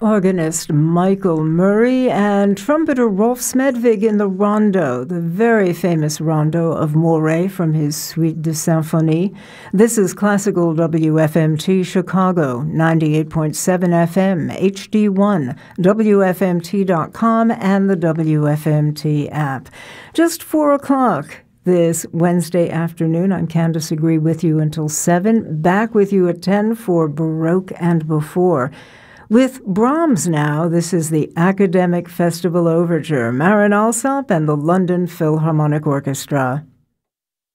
organist Michael Murray and trumpeter Rolf Smedvig in the rondo, the very famous rondo of Mouret from his Suite de Symphonie. This is Classical WFMT Chicago, 98.7 FM, HD1, WFMT.com, and the WFMT app. Just 4 o'clock. This Wednesday afternoon, I'm Candace Agree with you until 7. Back with you at 10 for Baroque and Before. With Brahms now, this is the Academic Festival Overture, Marin Alsop and the London Philharmonic Orchestra.